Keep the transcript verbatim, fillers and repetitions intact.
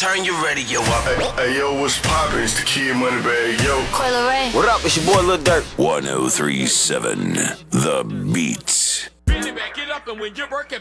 turn your radio up. Hey, hey yo, what's poppin'? It's the Kid Moneybagg, yo. Coil Ray. What up? It's your boy Lil Durk. one oh three point seven The Beat. Really back it up, and when you're working,